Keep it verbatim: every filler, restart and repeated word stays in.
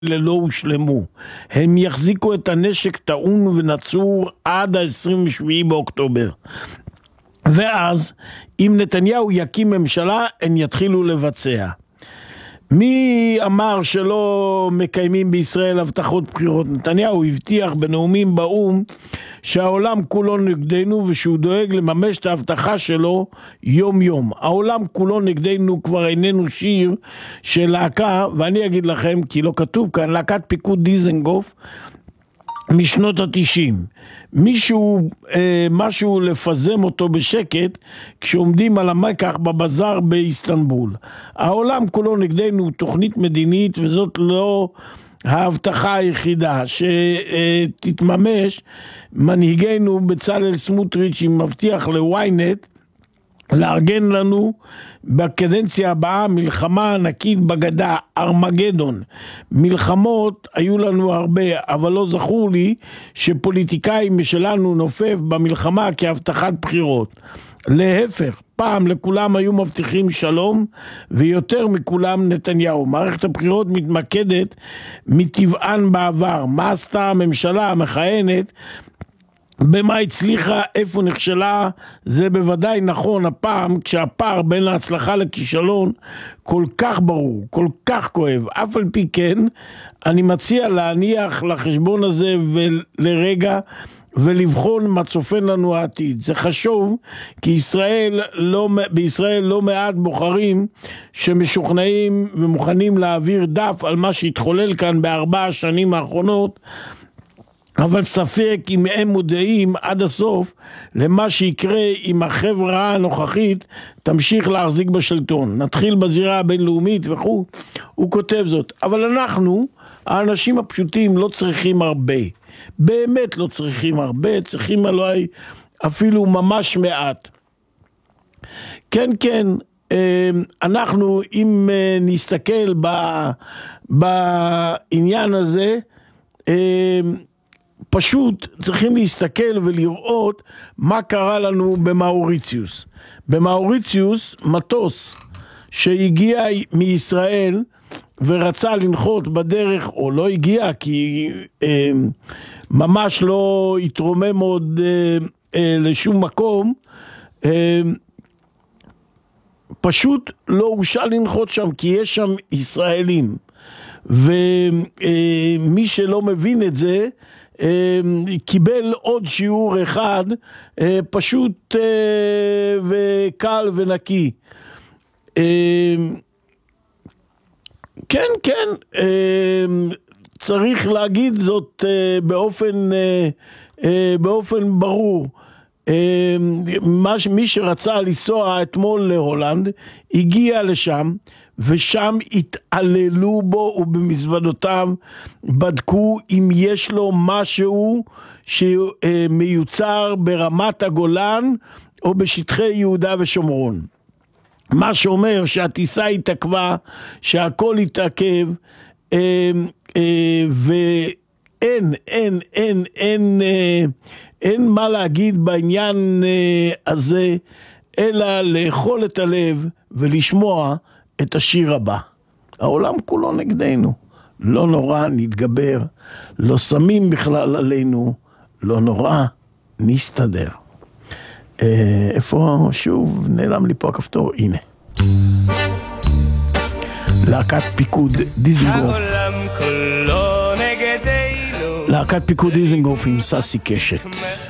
לא הושלמו. הם יחזיקו את הנשק טעון ונצור עד ה-עשרים ושבעה באוקטובר. ואז, אם נתניהו יקים ממשלה, הם יתחילו לבצע. מי אמר שלא מקיימים בישראל הבטחות בחירות? נתניהו הבטיח בנאומים באום שהעולם כולו נגדנו ושהוא דואג לממש את ההבטחה שלו יום יום. העולם כולו נגדנו כבר איננו שיר של להקה, ואני אגיד לכם כי לא כתוב כאן, להקת פיקוד דיזנגוף משנות התשעים. מישהו, אה, משהו לפזם אותו בשקט כשעומדים על המקח בבזאר באיסטנבול. העולם כולו נגדנו תוכנית מדינית, וזאת לא ההבטחה היחידה שתתממש. מנהיגנו בצלאל סמוטריץ' מבטיח לוויינט לארגן לנו בקדנציה הבאה מלחמה ענקית בגדה, ארמגדון. מלחמות היו לנו הרבה, אבל לא זכור לי שפוליטיקאים משלנו נופף במלחמה כהבטחת בחירות. להפך, פעם לכולם היו מבטיחים שלום, ויותר מכולם נתניהו. מערכת הבחירות מתמקדת מטבען בעבר. מה עשתה הממשלה המכהנת? במה הצליחה, איפה נכשלה? זה בוודאי נכון הפעם, כשהפער בין ההצלחה לכישלון כל כך ברור, כל כך כואב. אף על פי כן, אני מציע להניח לחשבון הזה ולרגע ולבחון מה צופן לנו העתיד. זה חשוב, כי ישראל לא, בישראל לא מעט בוחרים שמשוכנעים ומוכנים להעביר דף על מה שהתחולל כאן בארבע השנים האחרונות, אבל ספק אם הם מודעים עד הסוף למה שיקרה אם החברה הנוכחית תמשיך להחזיק בשלטון. נתחיל בזירה הבינלאומית וכו', הוא כותב זאת. אבל אנחנו, האנשים הפשוטים, לא צריכים הרבה. באמת לא צריכים הרבה, צריכים אולי אפילו ממש מעט. כן, כן, אנחנו, אם נסתכל בעניין הזה, פשוט צריכים להסתכל ולראות מה קרה לנו במאוריציוס. במאוריציוס מטוס שהגיע מישראל ורצה לנחות בדרך, או לא הגיע כי אה, ממש לא התרומם עוד אה, אה, לשום מקום, אה, פשוט לא הושע לנחות שם כי יש שם ישראלים. ומי שלא מבין את זה, קיבל עוד שיעור אחד פשוט וקל ונקי. כן, כן, צריך להגיד זאת באופן באופן ברור. מי שרצה לנסוע אתמול להולנד הגיע לשם, ושם התעללו בו ובמזוודותיו בדקו אם יש לו משהו שמיוצר ברמת הגולן או בשטחי יהודה ושומרון. מה שאומר שהטיסה התעכבה, שהכל התעכב, ואין, אין, אין, אין, אין מה להגיד בעניין הזה, אלא לאכול את הלב ולשמוע את השיר הבא. העולם כולו נגדנו, לא נורא, נתגבר, לא שמים בכלל עלינו, לא נורא, נסתדר. איפה שוב נעלם לי פה הכפתור? הנה. להקת פיקוד דיזנגוף. להקת פיקוד דיזנגוף עם ססי קשת.